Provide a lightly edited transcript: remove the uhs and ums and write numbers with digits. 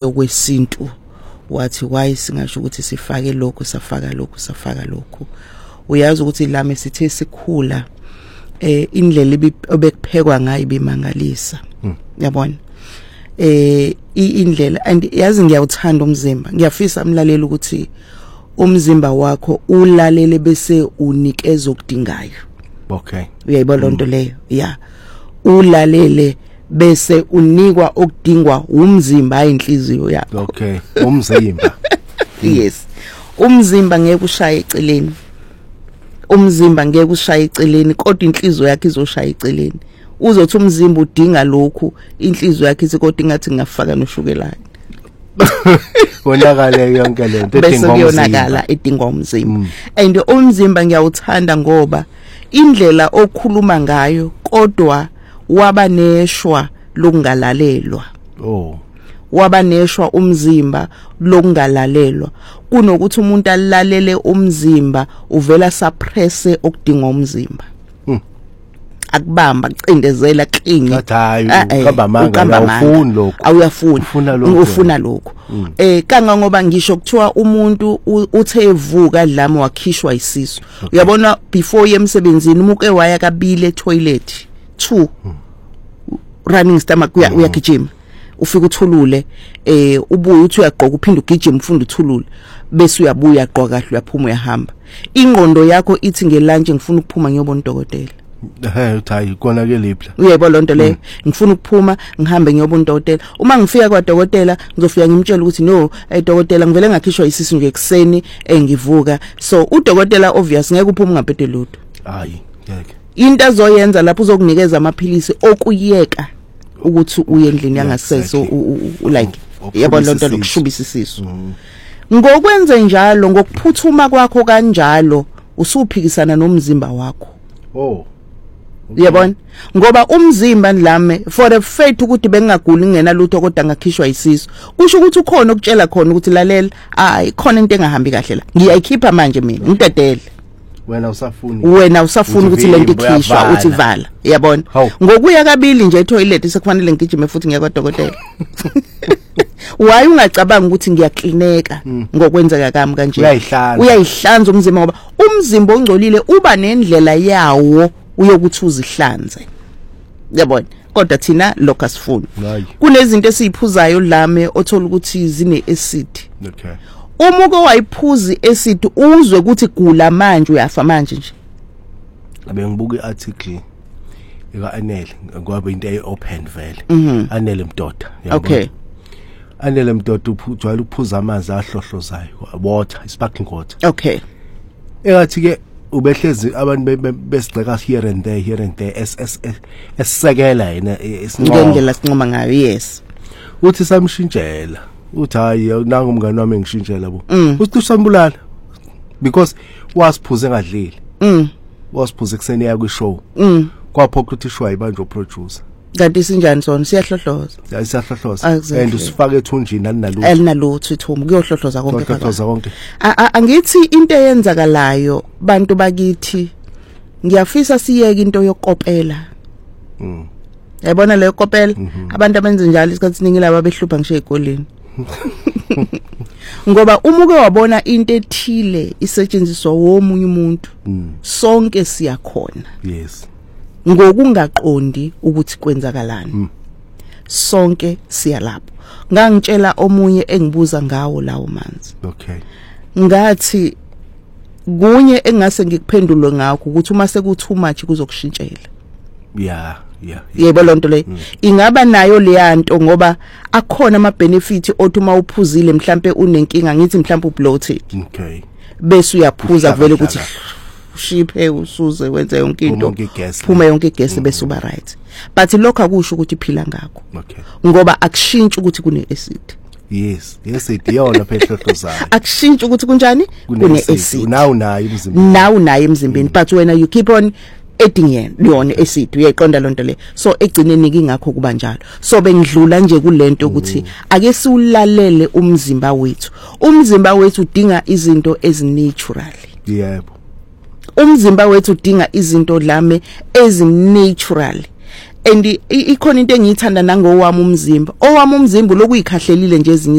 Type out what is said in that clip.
okwesintu wathi why singasho ukuthi sifake lokho safaka lokho uyazi ukuthi lami sithe sikhula indlela ebekuphekwa ngayo bimangalisa yabona indlela and yazi ngiyawuthanda umzimba ngiyafisa umlaleli ukuthi umzimba wakho ulalele bese unikeza okudingayo okay uyayibona lonto leyo yeah ulalele bese unikwa okudingwa umzimba ayinhliziyo yakho okay umzimba yes umzimba ngeke ushaye eceleni umzimba ngeke ushaye eceleni kodwa inhliziyo yakhe izoshaya eceleni uzothi umzimba udinga lokhu inhliziyo yakhe isikode ngathi ngafaka noshukela konakala yonke lento edinga umzimba and umzimba ngiyawuthanda ngoba indlela okhuluma ngayo kodwa wabaneshwa lokungalalelwa wabaneshwa umzimba lokungalalelwa kunokuthi umuntu alalele umzimba uvela suppresse okudinga umzimba akubamba kucindezela klingi ufuna lokho kanga ngoba ngisho kuthiwa umuntu uthe evuka dlami wakhishwa isisu uyabona before yemsebenzini umuke waya kabili etoilet 2 running stomach uyagijima ufika uthulule ubuye uthi uyagqoka uphinde ugijima ufunda uthulule bese uyabuya aqoqa kahle uyaphuma uyahamba ingqondo yakho ithi ngelunch ngifuna ukuphuma ngiyobona udokotela uthayi kona ke lipla uyayibona lonto leyo ngifuna ukuphuma ngihambe ngiyobona udokotela uma ngifika kwaDokotela ngizofika ngimtshela ukuthi no dokotela ngivele ngakhishwa isisu nje ekseni engivuka so udokotela obvious ngeke uphuma ungaphethe lutho hayi ngeke into azoyenza lapho uzokunikeza amaphilisi okuyeka ukuthi uye endlini yangaseso like yabona lonto lokushubisa isisu ngokwenze njalo ngokuphuthuma kwakho kanjalo usuphikisana nomzimba wakho yabona ngoba umzimba ndlame for the fact ukuthi bengaguli ngena lutho kodwa ngakhishwa isisu kusho ukuthi ukhona ukutshela khona ukuthi lalela khona into engahambi kahle la ngiyayikhipha manje mina ngidedele wena usafuna ukuthi lento ikhishwa uthi vala yabona ngokuya kabili nje etoilet sekufanele ngigijime futhi ngiya kwaDokotela why ungacabanga ukuthi ngiyaklineka ngokwenzeka kami kanje uyayihlanza umzimba ngoba umzimba ongcolile uba nendlela yawo uyokuthi uzihlanze yabona kodwa thina lokho asifuni kunezinto esiziphuzayo lame othola ukuthi zine acid okay umuke wayiphuza acid uzwe ukuthi gula manje uyafa manje nje abe ngibuka iarticle eka Anele ngoba into eopen vele Anele Mdoda okay Anele Mdoda ujwayele ukuphuza amanzi ahlohlozayo water sparkling water okay eyathi ke ubehlezi abantu besigceka here and there esisekela yena ngendlela sinqoma ngayo yes uthi samshintshela uthi hayi nanga umngane wami ngishintshela bo uthi usambulala because wasiphuze engadlile wasiphuze kuseni ya kwishow kwaphokho ukuthi ishow ayibanjwe producer kanti sinjani sona siyahlohloza siyahlohloza and usifake ethunjini alinalutho ithuma kuyohlohloza konke angithi into eyenzakalayo bantu bakithi ngiyafisa siyeke into yokopela yabona leyo kopela abantu abenze njalo isikhathi siningi laba behlupha ngisho ezikoleni ngoba umuke wabona into ethile isetshenziswa womunye umuntu sonke siyakhona yes ngokungaqondi ukuthi kwenzakalani sonke siyalapho ngangitshela omunye engibuza ngawo lawo manzi okay ngathi kunye engase ngikuphendule ngakho ukuthi uma sekuthi too much kuzokushintshela yeah yebo lonto le ingaba nayo leyanto ngoba akhona ama benefit othi uma uphuzile mhlambe unenkinga ngithi mhlambe ubloated okay bese uyaphuza vele ukuthi shiphe usuze wenza yonke into phuma yonke igesi bese uba right but lokho akusho ukuthi iphila ngakho okay ngoba akushintshi ukuthi kune acid yes idiyona phehlohlo zayo akushintshi ukuthi kunjani kune acid nayo nayo emzimbeni but wena you keep on adding yona acid uyayiqonda lonto le so egcineni ngingakho kuba njalo so bengidlula nje kulento ukuthi ake siulalele umzimba wethu udinga izinto ezinatural yebo umzimba wethu udinga izinto lame ezinatural and ikhona into engiyithanda nangowami umzimba lokuyikhahlelile nje